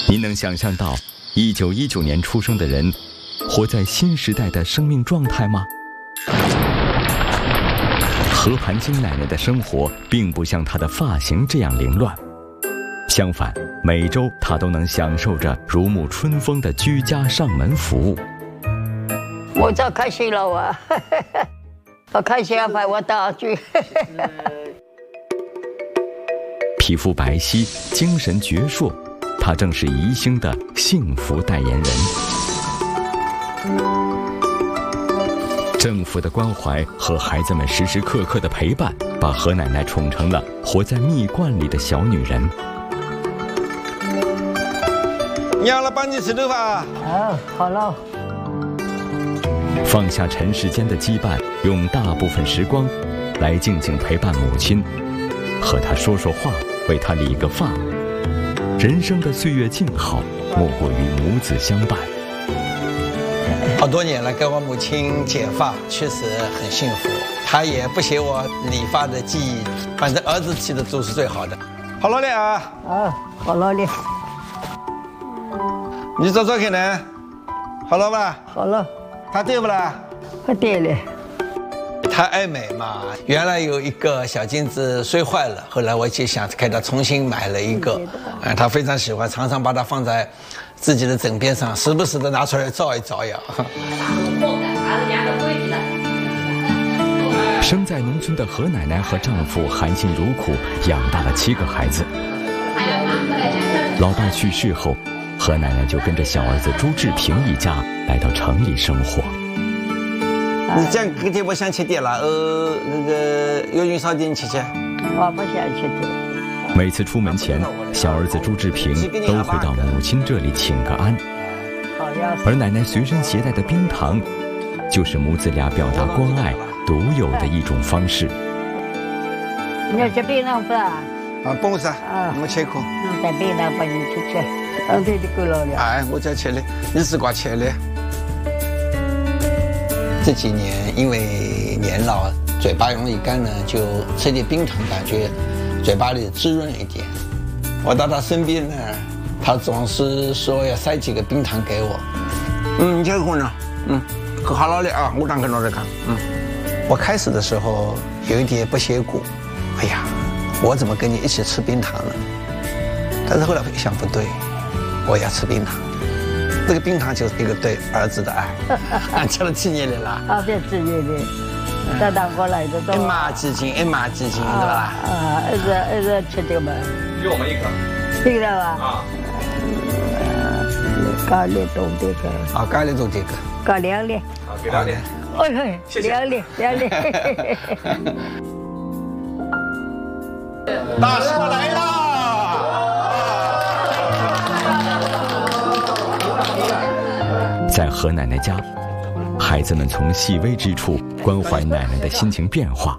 您能想象到1919年出生的人活在新时代的生命状态吗？何盘金奶奶的生活并不像她的发型这样凌乱，相反，每周她都能享受着如沐春风的居家上门服务。 我早开心了啊！我开心要陪我打剧。 皮肤白皙，精神矍铄，她正是宜兴的幸福代言人。政府的关怀和孩子们时时刻刻的陪伴，把何奶奶宠成了活在蜜罐里的小女人。 娘了，帮你吃头发。 好了。 放下尘世间的羁绊，用大部分时光来静静陪伴母亲，和她说说话，为她理个发。人生的岁月静好，莫过于母子相伴。 好多年了，给我母亲剪发，确实很幸福。她也不写我理发的记忆，反正儿子记得都是最好的。好了的啊。 好了的。 你找找看呢？好了吧？ 好了。 他对不啦？ 对了。 他爱美嘛，原来有一个小镜子摔坏了，后来我就想给他重新买了一个，他非常喜欢，常常把它放在自己的枕边上，时不时的拿出来照一照呀。 生在农村的何奶奶和丈夫含辛茹苦养大了7个孩子。老爸去世后，何奶奶就跟着小儿子朱志平一家来到城里生活。 你这样隔天我想吃点了，那个油菌烧点你吃吃。 我不想吃的。 每次出门前，小儿子朱志平都会到母亲这里请个安，而奶奶随身携带的冰糖，就是母子俩表达关爱独有的一种方式。 你要吃冰糖不？ 不是，我们切口。 带冰糖把你去吃。对就够了。 哎，我在吃的，你是挂切的。这几年因为年老，嘴巴容易干呢，就吃点冰糖，感觉嘴巴里滋润一点。我到他身边呢，他总是说要塞几个冰糖给我。你这个呢？好了的啊，我当跟着看。我开始的时候有一点不屑顾，哎呀，我怎么跟你一起吃冰糖呢？但是后来一想不对，我要吃冰糖。这个冰糖就是一个对儿子的爱，吃了7年了。 对，7年了，他当过来的都。 一马之精，对吧？ 儿子吃这个嘛。 给我们一颗。 对了吧？咖喱冻这个。 咖喱冻这个。 搞2粒。 好，给2粒。 哎， 谢谢。 2粒。 大师傅来了。 在何奶奶家，孩子们从细微之处关怀奶奶的心情变化。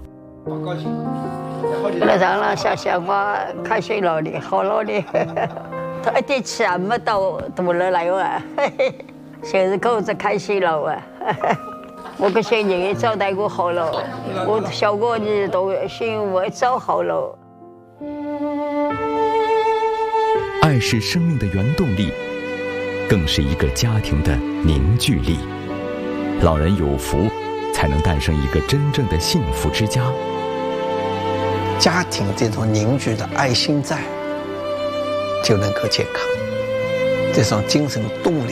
那让了想我开心了的，好了的。他一点吃啊没到肚里来啊，现在口子开心了啊。我个心情也招待过好了，我小个子都心我早好了。 爱是生命的原动力，更是一个家庭的凝聚力。老人有福，才能诞生一个真正的幸福之家。 家庭这种凝聚的爱心在，就能够健康，这种精神动力。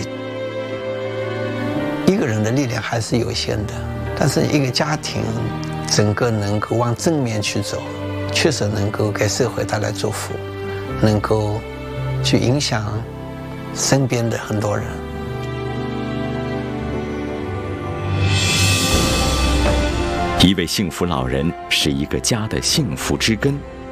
一个人的力量还是有限的，但是一个家庭整个能够往正面去走，确实能够给社会带来祝福，能够去影响身边的很多人。 一位幸福老人是一个家的幸福之根。